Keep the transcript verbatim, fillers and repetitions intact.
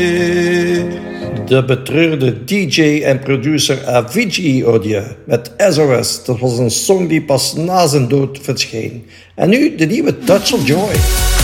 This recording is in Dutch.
De betreurde D J en producer Avicii hoorde je met S O S. Dat was een song die pas na zijn dood verscheen. En nu de nieuwe Touch of Joy.